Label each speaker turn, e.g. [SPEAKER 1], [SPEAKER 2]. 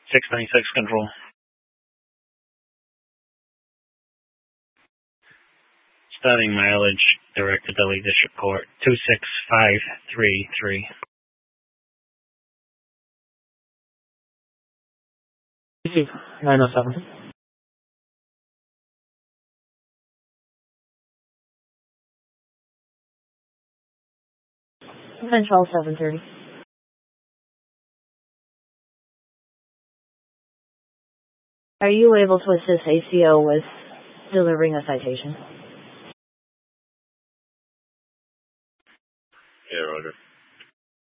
[SPEAKER 1] 696 control. Starting mileage directed to Lake District Court 26533.
[SPEAKER 2] 907.
[SPEAKER 3] Control 730. Are you able to assist ACO with delivering a citation?
[SPEAKER 4] Yeah, Roger.